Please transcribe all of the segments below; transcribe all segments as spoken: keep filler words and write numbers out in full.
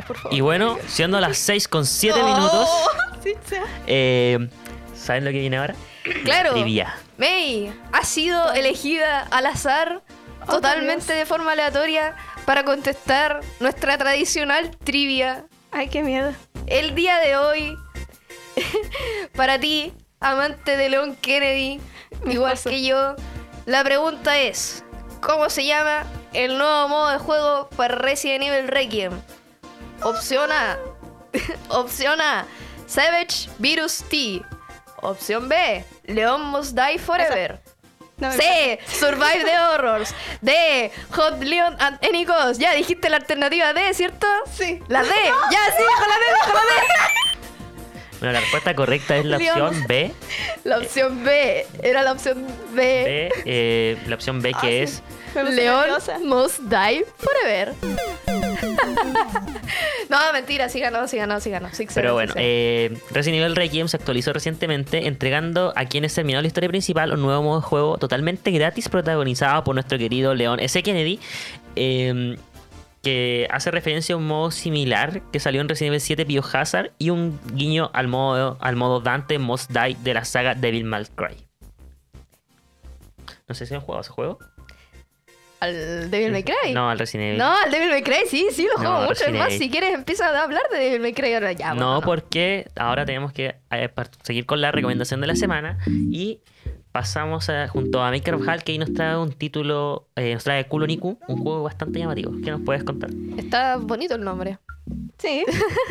Gracias, por favor. Y bueno, siendo las seis con siete oh, minutos, sí, sí. Eh, ¿saben lo que viene ahora? Claro. Trivia. May ha sido elegida al azar, oh, totalmente de forma aleatoria, para contestar nuestra tradicional trivia. Ay, qué miedo. El día de hoy, para ti, amante de Leon Kennedy, Mi igual esposo. que yo, la pregunta es: ¿cómo se llama el nuevo modo de juego para Resident Evil Requiem? Opción A. Opción A, Savage Virus T. Opción B, Leon Must Die Forever. No, C, Survive the Horrors. D, Hot Leon at Any Cost. Ya dijiste la alternativa D, ¿cierto? Sí. La D. Ya, sí, con la D, con la D. Bueno, la respuesta correcta es la Leon. opción B. La opción B. Era la opción B. B eh, la opción B que ah, es... Sí. Leon Must Die Forever. No, mentira, sí ganó, sí ganó, sí ganó. Sí, Pero bueno, eh, Resident Evil Requiem se actualizó recientemente, entregando a quienes terminaron la historia principal un nuevo modo de juego totalmente gratis, protagonizado por nuestro querido Leon S. Kennedy, eh, que hace referencia a un modo similar que salió en Resident Evil siete Biohazard y un guiño al modo, al modo Dante Must Die de la saga Devil May Cry. No sé si han jugado ese juego. ¿Al Devil May Cry? No, al Resident Evil. No, al Devil May Cry, sí, sí, lo juego no, mucho. Es más, Evil. si quieres empieza a hablar de Devil May Cry ahora ya. Bueno, no, no, porque ahora tenemos que eh, seguir con la recomendación de la semana y pasamos a, junto a Maker of Hall, que ahí nos trae un título, eh, nos trae Kulo Niku, un juego bastante llamativo. ¿Qué nos puedes contar? Está bonito el nombre. Sí.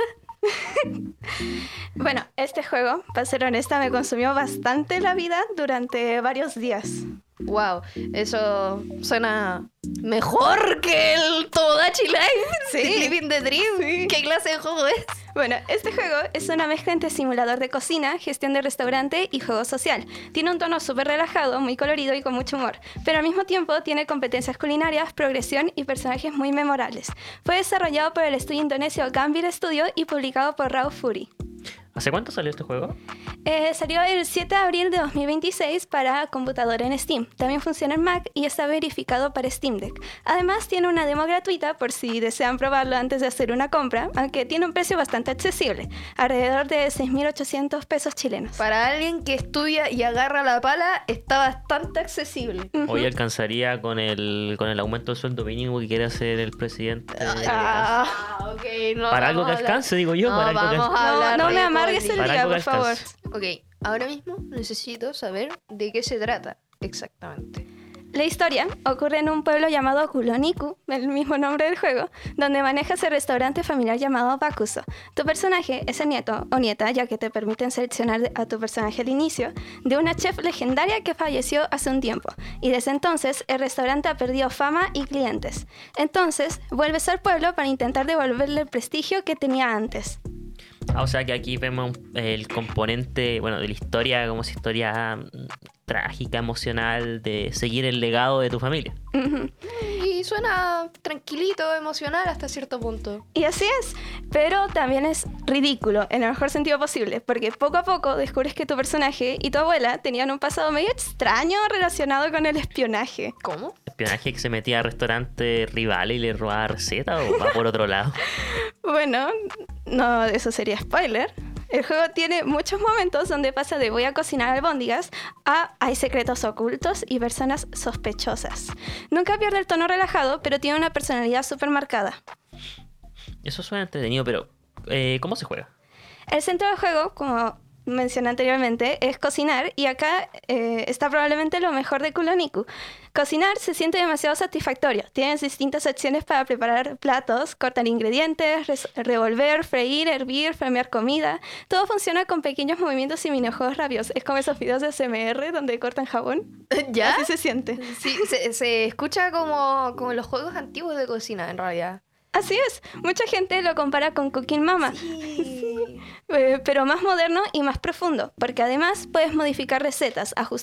Bueno, este juego, para ser honesta, me consumió bastante la vida durante varios días. Wow, eso suena mejor que el Tomodachi Life. Sí. Living the Dream. Sí. ¿Qué clase de juego es? Bueno, este juego es una mezcla entre simulador de cocina, gestión de restaurante y juego social. Tiene un tono súper relajado, muy colorido y con mucho humor, pero al mismo tiempo tiene competencias culinarias, progresión y personajes muy memorables. Fue desarrollado por el estudio indonesio Gambir Studio y publicado por Raw Fury. ¿Hace cuánto salió este juego? Eh, salió el siete de abril de dos mil veintiséis para computadora en Steam. También funciona en Mac y está verificado para Steam Deck. Además, tiene una demo gratuita por si desean probarlo antes de hacer una compra, aunque tiene un precio bastante accesible, alrededor de seis mil ochocientos pesos chilenos. Para alguien que estudia y agarra la pala, está bastante accesible. Uh-huh. Hoy alcanzaría con el con el aumento del sueldo mínimo que quiere hacer el presidente. Ah, ok, no. Para algo que vamos a hablar. alcance, digo yo. No, para algo que vamos alcance. a hablar No, no de me amargues el Para día, algo por que favor. alcance. Ok, ahora mismo necesito saber de qué se trata exactamente. La historia ocurre en un pueblo llamado Kuloniku, el mismo nombre del juego, donde manejas el restaurante familiar llamado Bakuso. Tu personaje es el nieto o nieta, ya que te permiten seleccionar a tu personaje al inicio, de una chef legendaria que falleció hace un tiempo. Y desde entonces el restaurante ha perdido fama y clientes. Entonces vuelves al pueblo para intentar devolverle el prestigio que tenía antes. Ah, o sea que aquí vemos el componente, bueno, de la historia como si historia mm, trágica, emocional, de seguir el legado de tu familia. Uh-huh. Y suena tranquilito, emocional hasta cierto punto. Y así es, pero también es ridículo en el mejor sentido posible, porque poco a poco descubres que tu personaje y tu abuela tenían un pasado medio extraño relacionado con el espionaje. ¿Cómo? ¿Espionaje que se metía a restaurantes rivales y le robaba recetas o va por otro lado? Bueno, no, eso sería spoiler. El juego tiene muchos momentos donde pasa de voy a cocinar albóndigas a hay secretos ocultos y personas sospechosas. Nunca pierde el tono relajado, pero tiene una personalidad súper marcada. Eso suena entretenido, pero eh, ¿cómo se juega? El centro del juego, como mencioné anteriormente, es cocinar, y acá eh, está probablemente lo mejor de Kuloniku. Cocinar se siente demasiado satisfactorio. Tienes distintas opciones para preparar platos, cortar ingredientes, res- revolver, freír, hervir, flamear comida. Todo funciona con pequeños movimientos y minijuegos rápidos. Es como esos videos de S M R donde cortan jabón. ¿Ya? Así se siente. Sí, se, se escucha como, como los juegos antiguos de cocina, en realidad. Así es. Mucha gente lo compara con Cooking Mama. Sí. Eh, pero más moderno y más profundo, porque además puedes modificar recetas, ajustar